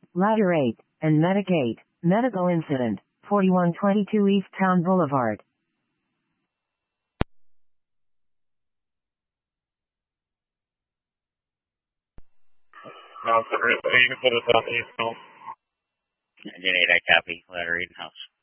Ladder 8, and Medicate, medical incident, 4122 East Town Boulevard. No, you can put us on the east. Engine 8, I copy. Ladder 8 in house.